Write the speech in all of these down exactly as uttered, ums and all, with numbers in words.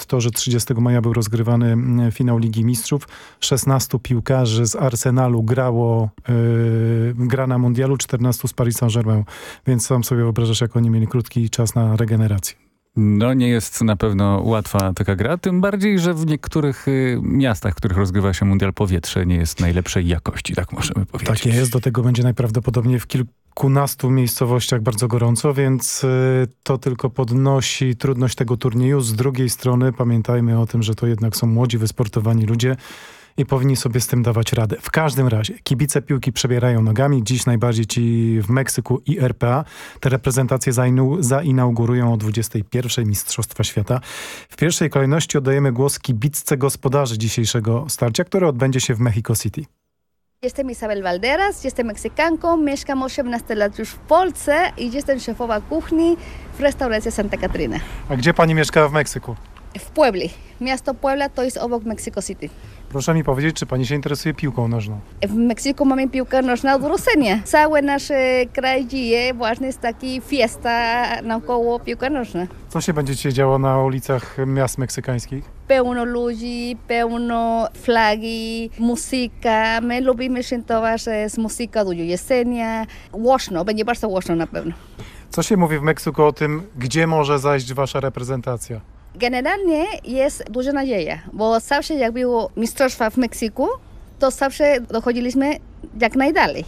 jest to, że trzydziestego maja był rozgrywany finał Ligi Mistrzów. szesnastu piłkarzy z Arsenalu grało, yy, gra na mundialu, czternastu z Paris Saint-Germain. Więc sam sobie wyobrażasz, jak oni mieli krótki czas na regenerację. No nie jest na pewno łatwa taka gra, tym bardziej, że w niektórych y, miastach, w których rozgrywa się mundial, powietrze nie jest najlepszej jakości, tak możemy powiedzieć. Tak jest, do tego będzie najprawdopodobniej w kilkunastu miejscowościach bardzo gorąco, więc y, to tylko podnosi trudność tego turnieju. Z drugiej strony pamiętajmy o tym, że to jednak są młodzi, wysportowani ludzie i powinni sobie z tym dawać radę. W każdym razie kibice piłki przebierają nogami. Dziś najbardziej ci w Meksyku i R P A. Te reprezentacje zainu- zainaugurują o dwudziestej pierwszej Mistrzostwa Świata. W pierwszej kolejności oddajemy głos kibicce gospodarzy dzisiejszego starcia, które odbędzie się w Mexico City. Jestem Isabel Valderas, jestem Meksykanką, mieszkam osiemnaście lat już w Polsce i jestem szefowa kuchni w restauracji Santa Catrina. A gdzie pani mieszka w Meksyku? W Puebli. Miasto Puebla to jest obok Mexico City. Proszę mi powiedzieć, czy pani się interesuje piłką nożną? W Meksyku mamy piłkę nożną do rodzenia. Cały nasz kraj żyje właśnie z takiej fiesta naokoło piłka nożna. Co się będzie dzisiaj działo na ulicach miast meksykańskich? Pełno ludzi, pełno flagi, muzyka. My lubimy świętować z muzyką do jedzenia. Głośno, będzie bardzo głośno na pewno. Co się mówi w Meksyku o tym, gdzie może zajść wasza reprezentacja? Generalnie jest duża nadzieja, bo zawsze jak było mistrzostwa w Meksyku, to zawsze dochodziliśmy jak najdalej.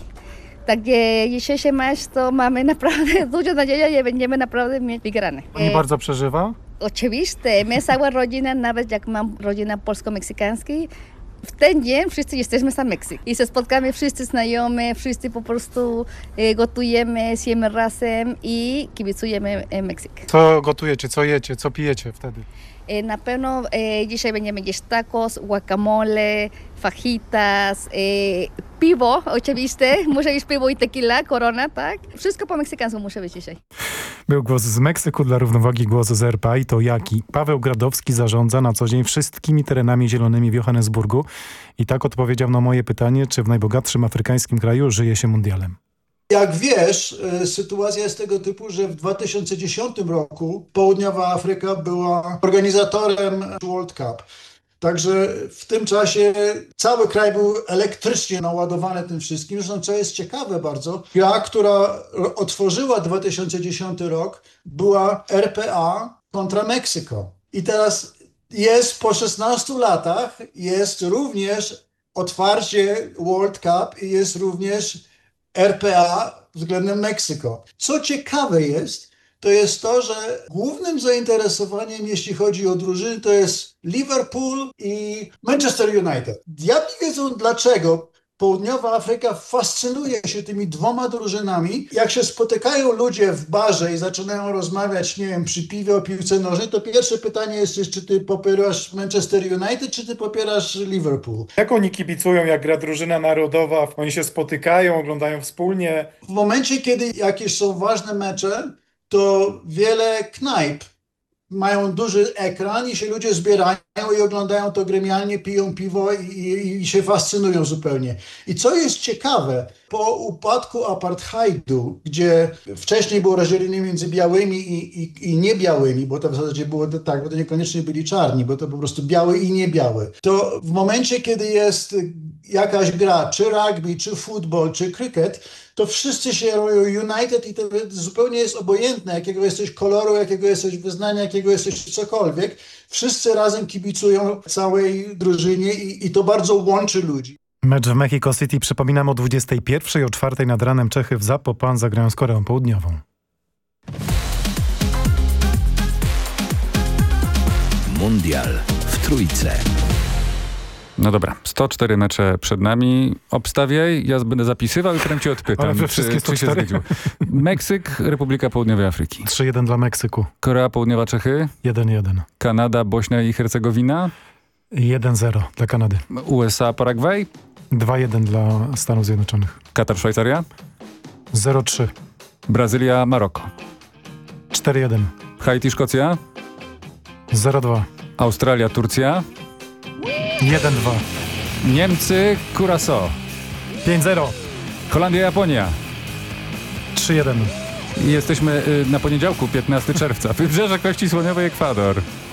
Także dzisiejszy mecz to mamy naprawdę dużą nadzieję, że będziemy naprawdę mieć wygrane. Pani bardzo przeżywa? Oczywiście, my cała rodzina, nawet jak mam rodzinę polsko-meksykańską, w ten dzień wszyscy jesteśmy na Meksyk i się spotkamy wszyscy znajomi, wszyscy po prostu e, gotujemy, zjemy razem i kibicujemy e, Meksyk. Co gotujecie, co jecie, co pijecie wtedy? E, na pewno e, dzisiaj będziemy jeść tacos, guacamole, fajitas, e, piwo oczywiście, muszę iść piwo i tequila, Corona, tak? Wszystko po meksykańsku muszę być dzisiaj. Był głos z Meksyku, dla równowagi głos z R P A i to jaki? Paweł Gradowski zarządza na co dzień wszystkimi terenami zielonymi w Johannesburgu i tak odpowiedział na moje pytanie, czy w najbogatszym afrykańskim kraju żyje się mundialem. Jak wiesz, sytuacja jest tego typu, że w dwa tysiące dziesiątym roku Południowa Afryka była organizatorem World Cup. Także w tym czasie cały kraj był elektrycznie naładowany tym wszystkim. Zresztą co jest ciekawe bardzo, gra, która otworzyła dwa tysiące dziesiąty rok, była R P A kontra Meksyko. I teraz jest po szesnastu latach, jest również otwarcie World Cup i jest również R P A względem Meksyko. Co ciekawe jest, to jest to, że głównym zainteresowaniem, jeśli chodzi o drużyny, to jest Liverpool i Manchester United. Diabli wiedzą dlaczego. Południowa Afryka fascynuje się tymi dwoma drużynami. Jak się spotykają ludzie w barze i zaczynają rozmawiać, nie wiem, przy piwie o piłce nożnej, to pierwsze pytanie jest, czy ty popierasz Manchester United, czy ty popierasz Liverpool? Jak oni kibicują, jak gra drużyna narodowa? Oni się spotykają, oglądają wspólnie? W momencie, kiedy jakieś są ważne mecze, to wiele knajp mają duży ekran i się ludzie zbierają i oglądają to gremialnie, piją piwo i, i, i się fascynują zupełnie. I co jest ciekawe, po upadku apartheidu, gdzie wcześniej było rozdzielenie między białymi i, i, i niebiałymi, bo to w zasadzie było tak, bo to niekoniecznie byli czarni, bo to po prostu biały i niebiały, to w momencie, kiedy jest jakaś gra, czy rugby, czy futbol, czy krycket, to wszyscy się robią United i to zupełnie jest obojętne, jakiego jesteś koloru, jakiego jesteś wyznania, jakiego jesteś cokolwiek. Wszyscy razem kibicują całej drużynie i, i to bardzo łączy ludzi. Mecz w Mexico City, przypominam, o dwudziestej pierwszej, o czwartej nad ranem Czechy w Zapopan zagrają z Koreą Południową. Mundial w trójce. No dobra, sto cztery mecze przed nami. Obstawiaj, ja będę zapisywał i potem cię odpytam, Ale czy, czy się zgodził. Meksyk, Republika Południowej Afryki. trzy jeden dla Meksyku. Korea Południowa, Czechy. jeden jeden. Kanada, Bośnia i Hercegowina. jeden zero dla Kanady. U S A, Paragwaj. dwa jeden dla Stanów Zjednoczonych. Katar, Szwajcaria. zero trzy. Brazylia, Maroko. cztery jeden. Haiti, Szkocja. zero dwa. Australia, Turcja. jeden dwa. Niemcy, Curaçao. pięć zero. Holandia, Japonia. trzy jeden. I jesteśmy y, na poniedziałku, piętnastego czerwca. Wybrzeże Kości Słoniowej, Ekwador.